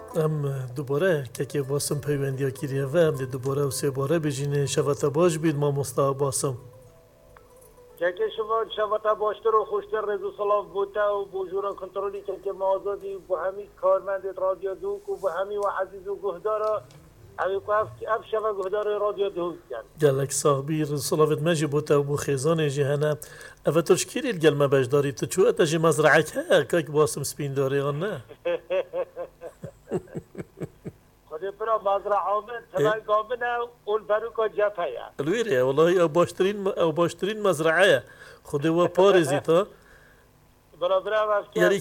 ام دوباره که باسم پیوندی کریه و ام دوباره و سه باره بجینه شفت باش بید ما مستا باسم که شما شبتا باشتر و خوشتر رزو سلاف بوده و بوجورا کنترلی که ما آزادی و همی کارمند رادیو دوک و به همی و عزیز و گهدارا همی که اف شبه گهدار رادیو دوک کن گلک صاحبی رسولافت مجی بوده و بو خیزان جهنه اوه تشکیری الگلمه بجداری تو چو اتجی مزرعک ها که باسم سپین داری یا نه خودی برا مزرع آمد تمام گامنه اول بروکا جفه یا الویره والله او باشترین مزرعه خودی و پارزی تا برا برا یعنی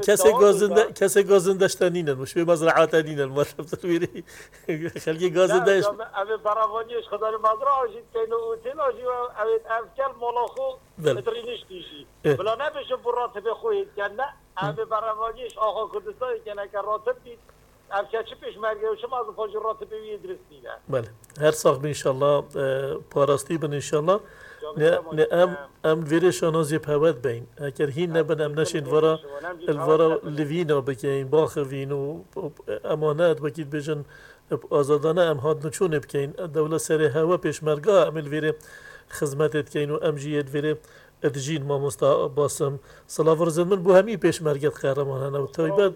کسی گازندشتن نینن مش به مزرعات نینن مطلب تلویری خلقی گازندش اوه براوانیش خدا مزرع آجید که اینو اوتیل آجید و اوه افکر ملاخو اترینش دیشی بلا نبشه بر راتب خوید که نه اوه براوانیش آقا کردستانی که نکر راتب دید افکر چه پیش مرگه و شما از پاج راتب بیوی درست دیده بله هر ساق انشالله پاراستی بن انشالله نه ام ویرش آنازی پود بین اگر هین نبن ام نشین الورا لوینا بکین باخوین و امانت بکید بجن آزادانه ام هاد نچونه بکین دوله سر هوا پیش مرگا ام الویره خدمتت کین و ام جید ویره ادجین ما مستا باسم صلاح ورزد من بو همی پیش مرگت خیرمان و تایبت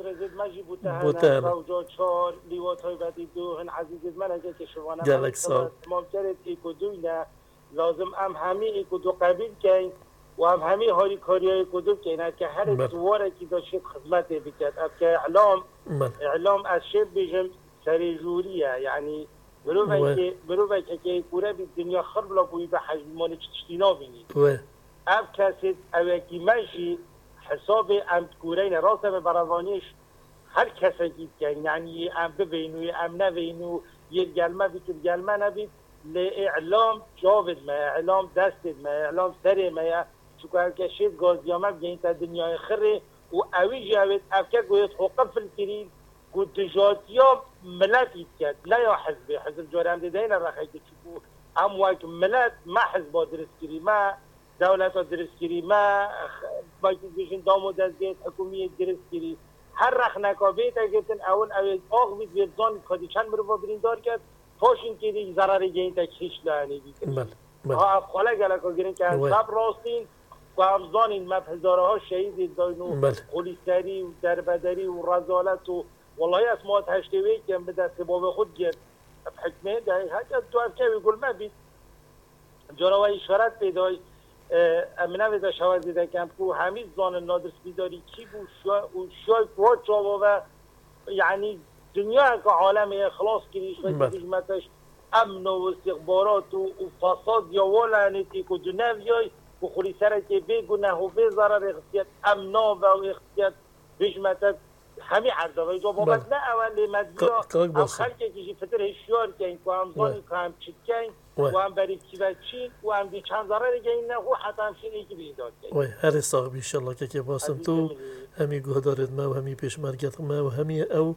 بوتن روجا چار لیوا تایبتی دو هن عزیزت من اگه که شما گلک سال ممکنه ایکو دوینا لازم ام همی ایکو دو قبیل کن و ام همی هاری کاری های ایکو دو کن که هر دواره که داشت خدمت بکرد که اعلام از شب بیجم سری جوریه یعنی برو که کوره بی دنیا خرب لا بوی به حجمان چتشتینا بینید اب کسی اوکی ماشی حساب ام کورین راسم براوانیش هر کسی گید کن یعنی ام ببینو ام نبینو یه گلمه بیتر گلمه نبید لاعلام جاود ما اعلام دستد ما اعلام سر ما چون هر کشید گازیامه بگین تا دنیای خره و اوی جاود افکر گوید حقوق فلکرین گود دجاتیا ملتید کرد لا یا حزب جارم دیدین رخی که چکو ام وک ملت ما حزب درست کری ما دولت درست کری ما باید بیشن دامو دزگیت حکومی درست کری هر رخ نکابیت اگرتن اول آغ بید ویدزان کادی چند مروا برین دار کرد پاشین که دیگه ضرر گین تا کش لعنی بید ها خاله گلکا گیرین که سب راستین و همزانین مفهزاره ها شهید داینو خلیستری و دربدری و رزالت و والله اسمات هشتوی که به دست باب خود گرد حکمه دهی حتی تو افکه بگل ما بید جنوه اشارت پیدای امنه ویده شود دیده کم که همیز زان نادرس بیداری کی بود شای کوات جاوا و یعنی دنیا که عالم اخلاص کریش و دیجمتش امن و استخبارات و فساد یا ولعنتی که دنویای و خوری سره که بگنه و بزرر اختیار امنا و اختیار دیجمتش همی عرضه و جو بابت نه اولی مدیا هم خلقه کشی فتر هشیار کن که هم زانی که هم چید کن و هم بری چی و چی و هم دی چند ضرر گین نه و حتی همشین ایکی بیداد کن وای هر ساق بیشالله که باسم تو همی گهدارت ما و همی پیش مرگت ما و همی او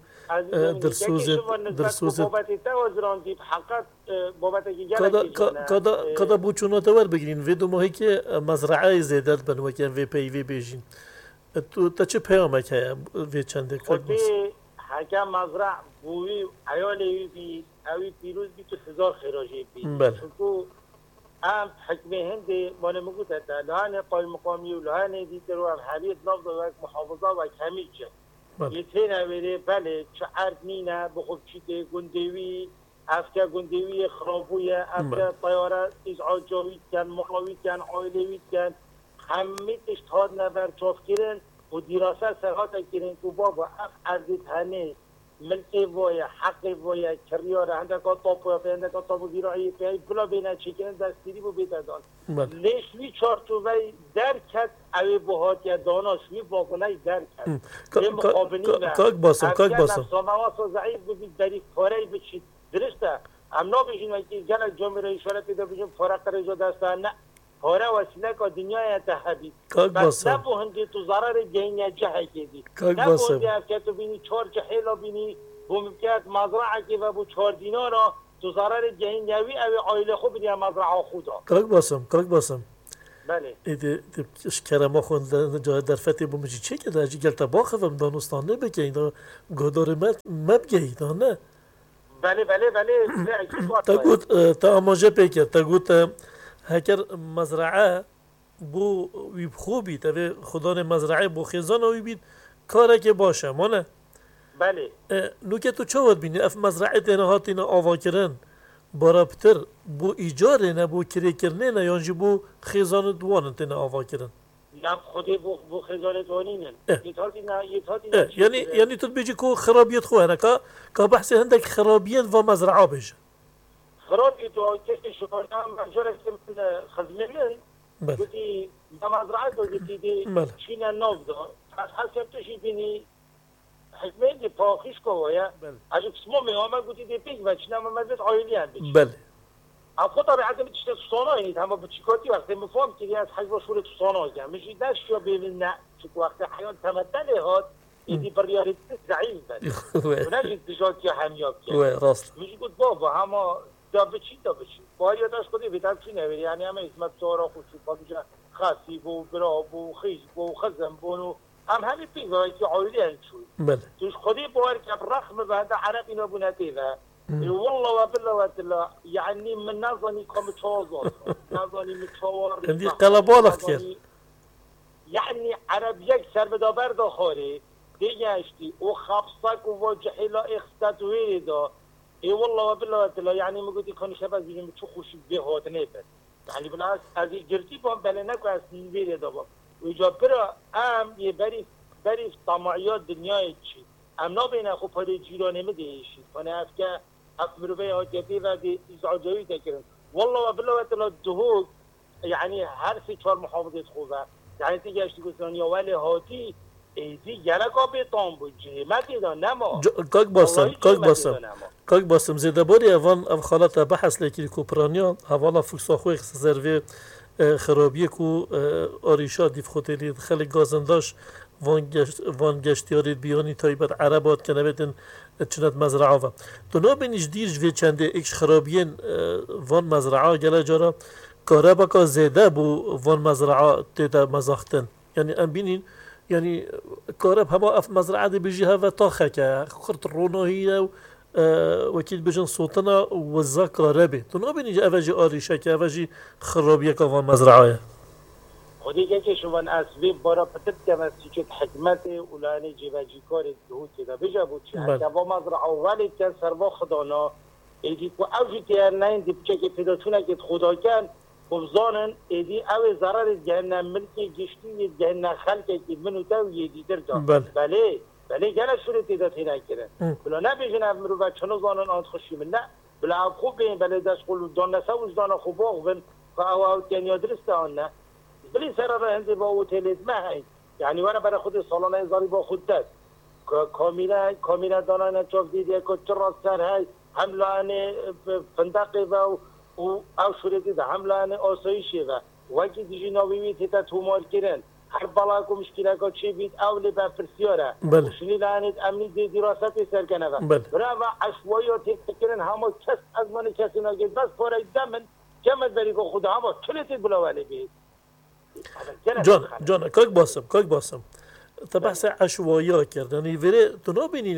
درسوزت بابتی تا وزران دیب حقیقت بابتی که گلکی کدا بوچونات ور بگیرین ویدو ماهی که مزرعه زیدت بنو که وی پیوی بیجین تو تا چه پیامک های وی چنده خودی حکم مزرع بوی عیالی بی اوی پیروز بی تو 1000 خراجی بی چونکو ام حکمه هنده مانه مگو تا لحانه قای مقامی و لحانه دیتر و هم حبیت نفض و محافظه و کمی چه یه تینه ویده بله چه عرد نینه بخوب چیده گندوی افکه گندوی خرابوی افکه طیاره ازعاج جاوید کن مقاوید کن عائلوید کن همه اشتهاد نبر چاف کرن و دیراسه سرحات کرن که بابا اف عرضی تنه ملکی وای حقی وای کریاره هندکا طاپویا پی هندکا طاپو زیراعی پی بلا بینه چکرن دستیری بو بیتدان لیشوی چارتو وی درکت اوی بهاتی داناشوی باقنای درکت کاک باسم سامواس و ضعیف بودید داری پاره بچید درسته هم نابیشین وکی گلک جامعه اشاره پیدا بجیم فرق رجا دسته نه پاره وسیله که دنیای تحبید بس نبو هنگی تو ضرر گینه جهه کدی نبو هنگی افکه تو بینی 4 جهیلا بینی بو ممکت مزرعه که و بو 4 دینارا تو ضرر گینهوی اوی عایله خوب بینی مزرعه خودا کاک باسم بله ایده کرما خوند جای در فتی بومجی چه که در جیگل تباخه و دانستانه بکه اینا گدار مبگه اینا نه بله تا گوت تا آماجه پیکر تا گوت هکر مزرعه بو ویب خوبی تا خدان مزرعه بو خیزان وی بید کاره که باشه ما نه بله نو که تو چه ود بینی اف مزرعه تینا هاتینا آوا کرن برابتر بو ایجاره نه بو کری کرنه نه یانجی بو خیزان دوان تینا آوا کرن یا خودی بو خیزان دوانینن یعنی تو بیجی کو خرابیت خواه نه که بحثی هندک خرابیت و مزرعه بیجه خرابی تو که شکرنا مجرد من خزمه من گویی مزرعه تو گویی چین ناف دار از حسب توشی بینی حکمه دی پاخیش کویا اجا قسمو میامه گویی دی پیک و چین هم مزد عائلی هم بیش بله اما طبعا عدم تشتغل صناعة يعني هم بتشكوتي وقت مفهوم كذي از حاجة شغل صناعة يعني مش ده شو بيمنا شو وقت حيوان تمثل هاد يدي برياري زعيم بس ونجد تجارتي حمياب كده راست مش قلت بابا هما دابتشي باید داشت خودی بیتر چی نبیری یعنی همه اسمت سارا خوشی پاکیجا خاصی بو براب و خیش بو خزم بونو همه پیگ وقتی که عائلی هنچوی بله توش خودی باور که برخم به هنده عرقی نبونتی و والله وبالله وتلا يعني من نظني كم تشوزر نظني متشور عندي قلبالك كير يعني عربيك سر بدابر داخوري ديجاشتي وخبصك ووجحيلا اخستات ويدا اي والله وبالله وتلا يعني ما قلت كان شباب بيجي متشوخوش بهات نيبر يعني بالعكس ازي جرتي بام بلنك واس نيبر دابا ويجا برا ام يبري بري طمعيات دنيا چي ام نابين اخو پاره جيرانه مديشي فانا افكا مروفي هاتيتي و دي ازعاجوي تكرن والله وبالله وتلا الدهوك يعني هر سي چهار محافظه خوبه يعني تيجي اشتي گوسانيا ولی هاتي ایدی گلکا بیتان بود جهمتی دا نما کاک باسم زیده باری اوان خالت بحث لیکی کوپرانیا حوالا فکساخوی سروی خرابیه کو آریشا دیف خوتیلی خیلی گازنداش وان گشتیاری بیانی تایبت عربات که نبیدن چند مزرعه و تو نابینیش دیرش وی چنده ایکش خرابیین وان مزرعه گله جارا کاره بکا زیده بو وان مزرعه تیده مزاختن یعنی ام بینین يعني كارب هما اف مزرعه دي بيجي هذا طاخه خرط الروناهيه وكيل بيجن صوتنا والذكربه تنوبين يجي افجي اريشك افجي خرابيه كفان مزرعه خودی که شوان اسبی برا پتر که چه حکمت اولانی جیبجی کار دهوت ده بجا بود چه حتی با مزرعه ولی که سروا خدانا ایدی کو اوجی که نه دی بچه که پیداتونه که خدا کن وبزانن ایدی او ضرر جهنم ملکی گشتی جهنم خلقی که منو تو یدی درجا بله گله شورتی داتی نکره بلا نبیجن امرو و چنو زانن آن خوشی من نه بلا خوب بین بله دست قلو دان نسا وجدان خوب آغبن و او کنیا درست آن نه بلی سر را هنده با اوتیلیت مهی یعنی وانا برای خود سالانه زاری با خود دست کامینا دانانه چوف دیدی که چرا سر های حملانه فندقی و او شورتی ده حملانه آسایشی و وکی دیجی ناویوی تیتا تومار کرن هر بلاک و مشکله که چی بید اولی با فرسیاره شنی لعنت امنی دی دراستی سرکنه و برای و عشوایی و تیتا کرن همه کس از من کسی نگید بس پاره دمن جمعت بری که خود همه چلی بلاولی بید جان کاک باسم تا بحث عشوایی ها کردن ویره تو نابینین